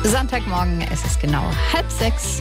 Sonntagmorgen, es ist genau 5:30.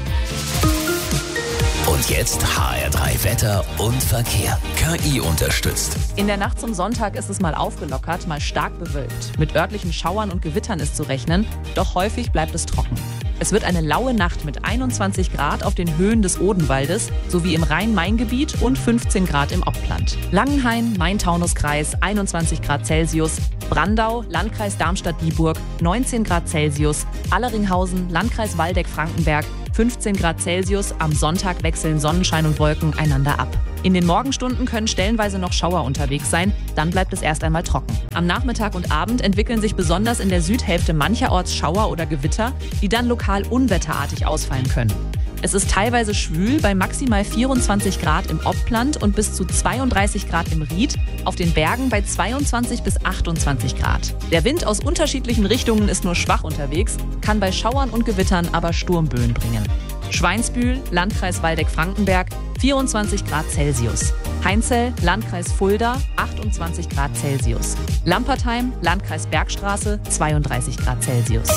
Und jetzt HR3 Wetter und Verkehr. KI unterstützt. In der Nacht zum Sonntag ist es mal aufgelockert, mal stark bewölkt. Mit örtlichen Schauern und Gewittern ist zu rechnen, doch häufig bleibt es trocken. Es wird eine laue Nacht mit 21 Grad auf den Höhen des Odenwaldes sowie im Rhein-Main-Gebiet und 15 Grad im Oppland. Langenhain, Main-Taunus-Kreis, 21 Grad Celsius. Brandau, Landkreis Darmstadt-Dieburg, 19 Grad Celsius. Alleringhausen, Landkreis Waldeck-Frankenberg, 15 Grad Celsius. Am Sonntag wechseln Sonnenschein und Wolken einander ab. In den Morgenstunden können stellenweise noch Schauer unterwegs sein, dann bleibt es erst einmal trocken. Am Nachmittag und Abend entwickeln sich besonders in der Südhälfte mancherorts Schauer oder Gewitter, die dann lokal unwetterartig ausfallen können. Es ist teilweise schwül bei maximal 24 Grad im Oppland und bis zu 32 Grad im Ried, auf den Bergen bei 22 bis 28 Grad. Der Wind aus unterschiedlichen Richtungen ist nur schwach unterwegs, kann bei Schauern und Gewittern aber Sturmböen bringen. Schweinsbühl, Landkreis Waldeck-Frankenberg, 24 Grad Celsius. Heinzell, Landkreis Fulda, 28 Grad Celsius. Lampertheim, Landkreis Bergstraße, 32 Grad Celsius.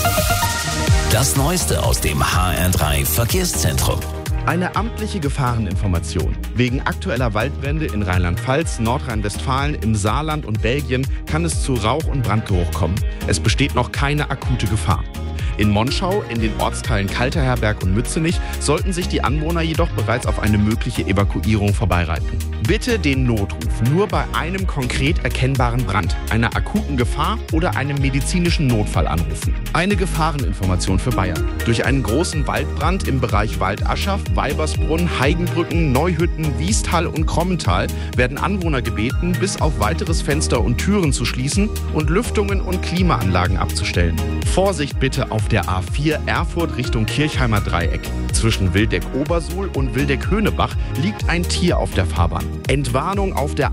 Das Neueste aus dem HR3 Verkehrszentrum. Eine amtliche Gefahreninformation. Wegen aktueller Waldbrände in Rheinland-Pfalz, Nordrhein-Westfalen, im Saarland und Belgien kann es zu Rauch- und Brandgeruch kommen. Es besteht noch keine akute Gefahr. In Monschau, in den Ortsteilen Kalterherberg und Mützenich, sollten sich die Anwohner jedoch bereits auf eine mögliche Evakuierung vorbereiten. Bitte den Notruf nur bei einem konkret erkennbaren Brand, einer akuten Gefahr oder einem medizinischen Notfall anrufen. Eine Gefahreninformation für Bayern. Durch einen großen Waldbrand im Bereich Waldaschach, Weibersbrunn, Heigenbrücken, Neuhütten, Wiestal und Krommental werden Anwohner gebeten, bis auf weiteres Fenster und Türen zu schließen und Lüftungen und Klimaanlagen abzustellen. Vorsicht bitte auf der A4 Erfurt Richtung Kirchheimer Dreieck. Zwischen Wildeck-Obersuhl und Wildeck-Höhnebach liegt ein Tier auf der Fahrbahn. Entwarnung auf der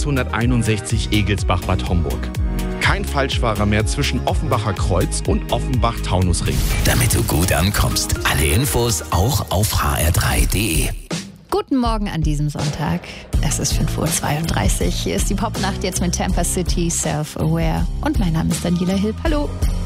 A661 Egelsbach-Bad Homburg. Kein Falschfahrer mehr zwischen Offenbacher Kreuz und Offenbach-Taunusring. Damit du gut ankommst. Alle Infos auch auf hr3.de. Guten Morgen an diesem Sonntag. Es ist 5:32 Uhr. Hier ist die Popnacht jetzt mit Tampa City, Self-Aware. Und mein Name ist Daniela Hilb. Hallo.